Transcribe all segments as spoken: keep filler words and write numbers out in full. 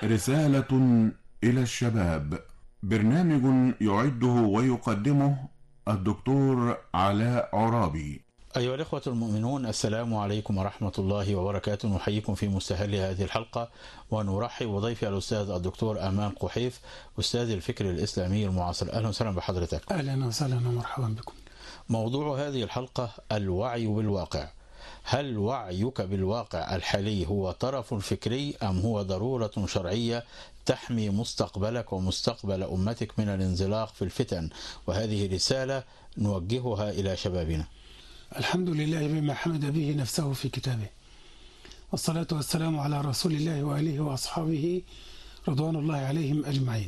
رسالة إلى الشباب، برنامج يعده ويقدمه الدكتور علاء عرابي. أيها الإخوة المؤمنون، السلام عليكم ورحمة الله وبركاته. نحييكم في مستهل هذه الحلقة ونرحب بضيفي الأستاذ الدكتور أمان قحيف، أستاذ الفكر الإسلامي المعاصر. أهلا وسهلا بحضرتك. أهلا وسهلا ومرحبا بكم. موضوع هذه الحلقة الوعي بالواقع. هل وعيك بالواقع الحالي هو طرف فكري أم هو ضرورة شرعية تحمي مستقبلك ومستقبل أمتك من الانزلاق في الفتن؟ وهذه رسالة نوجهها إلى شبابنا. الحمد لله بما حمد به نفسه في كتابه، والصلاة والسلام على رسول الله وآله وأصحابه رضوان الله عليهم أجمعين.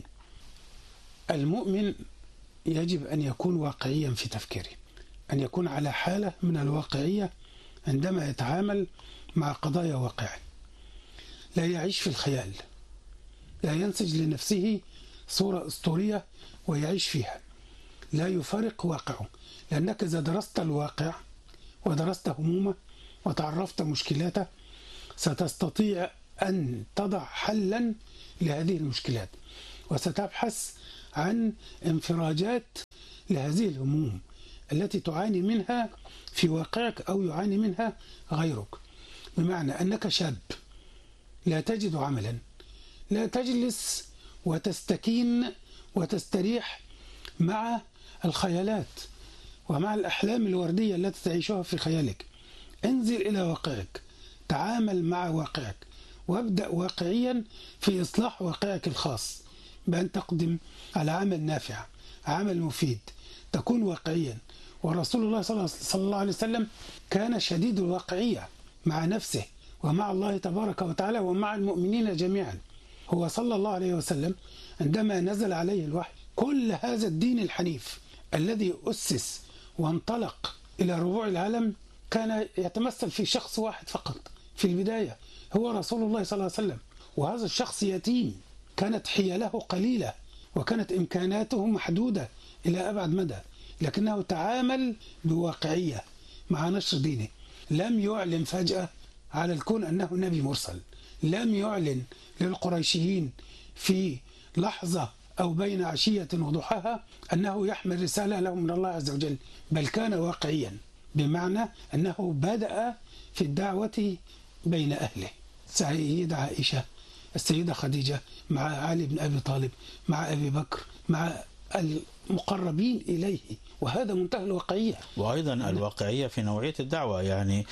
المؤمن يجب أن يكون واقعيا في تفكيره، أن يكون على حالة من الواقعية عندما يتعامل مع قضايا واقعة، لا يعيش في الخيال، لا ينسج لنفسه صورة أسطورية ويعيش فيها، لا يفارق واقعه، لأنك إذا درست الواقع ودرست همومه وتعرفت مشكلاته ستستطيع أن تضع حلا لهذه المشكلات، وستبحث عن انفراجات لهذه الهموم التي تعاني منها في واقعك أو يعاني منها غيرك. بمعنى أنك شاب لا تجد عملا، لا تجلس وتستكين وتستريح مع الخيالات ومع الأحلام الوردية التي تعيشها في خيالك. انزل إلى واقعك، تعامل مع واقعك، وابدأ واقعيا في إصلاح واقعك الخاص بأن تقدم على عمل نافع، عمل مفيد، تكون واقعيا. ورسول الله صلى الله عليه وسلم كان شديد الواقعية مع نفسه ومع الله تبارك وتعالى ومع المؤمنين جميعا. هو صلى الله عليه وسلم عندما نزل عليه الوحي كل هذا الدين الحنيف الذي أسس وانطلق إلى ربوع العالم كان يتمثل في شخص واحد فقط في البداية، هو رسول الله صلى الله عليه وسلم. وهذا الشخص يتيم، كانت حيله قليلة وكانت إمكاناته محدودة إلى أبعد مدى، لكنه تعامل بواقعية مع نشر دينه. لم يعلن فجأة على الكون أنه نبي مرسل، لم يعلن للقريشيين في لحظة أو بين عشية وضحاها أنه يحمل رسالة لهم من الله عز وجل، بل كان واقعيا، بمعنى أنه بدأ في الدعوة بين أهله. السيدة عائشة، السيدة خديجة، مع علي بن أبي طالب، مع أبي بكر، مع المقربين إليه، وهذا منتهى الواقعية. وأيضا الواقعية في نوعية الدعوة، يعني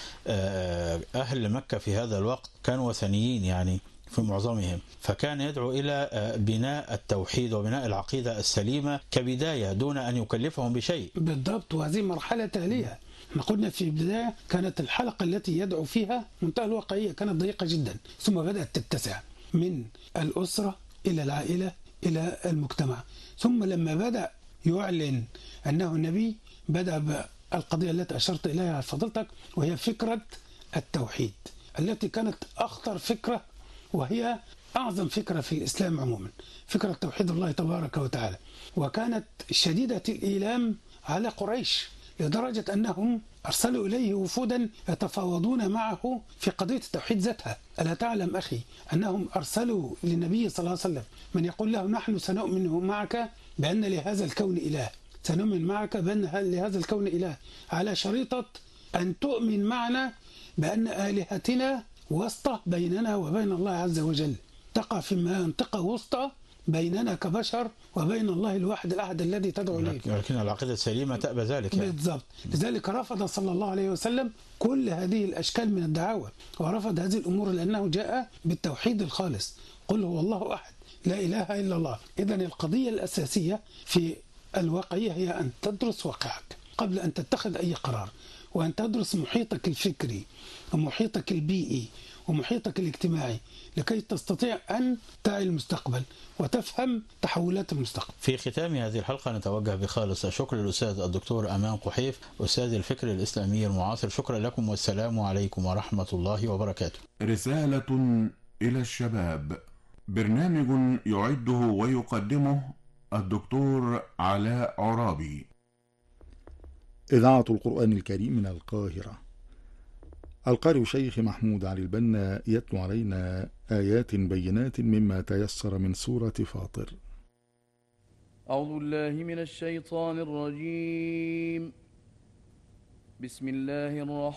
أهل مكة في هذا الوقت كانوا وثنيين يعني في معظمهم، فكان يدعو إلى بناء التوحيد وبناء العقيدة السليمة كبداية دون أن يكلفهم بشيء. بالضبط، وهذه مرحلة تالية. احنا قلنا في البداية كانت الحلقة التي يدعو فيها منتهى الواقعية كانت ضيقة جدا، ثم بدأت تتسع من الأسرة إلى العائلة إلى المجتمع، ثم لما بدأ يعلن أنه نبي بدأ بالقضية التي أشرت إليها فضلتك، وهي فكرة التوحيد التي كانت أخطر فكرة وهي أعظم فكرة في الإسلام عموما، فكرة توحيد الله تبارك وتعالى. وكانت شديدة الإيلام على قريش لدرجة أنهم أرسلوا إليه وفودا يتفاوضون معه في قضية التوحيد ذاتها. ألا تعلم أخي أنهم أرسلوا للنبي صلى الله عليه وسلم من يقول له نحن سنؤمن معك بأن لهذا الكون إله، سنؤمن معك بأن لهذا الكون إله، على شريطة أن تؤمن معنا بأن آلهتنا وسطى بيننا وبين الله عز وجل، تقع في منطقة وسطى بيننا كبشر وبين الله الواحد الأحد الذي تدعو إليه. لكن العقيدة السليمة تأبى ذلك يعني. بالضبط، لذلك رفض صلى الله عليه وسلم كل هذه الأشكال من الدعاوى، ورفض هذه الأمور لأنه جاء بالتوحيد الخالص، قل هو الله أحد لا إله إلا الله. إذن القضية الأساسية في الواقعية هي أن تدرس واقعك قبل أن تتخذ أي قرار، وأن تدرس محيطك الفكري ومحيطك البيئي ومحيطك الاجتماعي لكي تستطيع أن تعي المستقبل وتفهم تحولات المستقبل. في ختام هذه الحلقة نتوجه بخالص الشكر للأستاذ الدكتور أمان قحيف، أستاذ الفكر الإسلامي المعاصر. شكرا لكم والسلام عليكم ورحمة الله وبركاته. رسالة إلى الشباب، برنامج يعده ويقدمه الدكتور علاء عرابي. إذاعة القرآن الكريم من القاهرة. القارئ الشيخ محمود علي البنا يتلو علينا آيات بينات مما تيسر من سورة فاطر. أعوذ بالله من الشيطان الرجيم. بسم الله الرحمن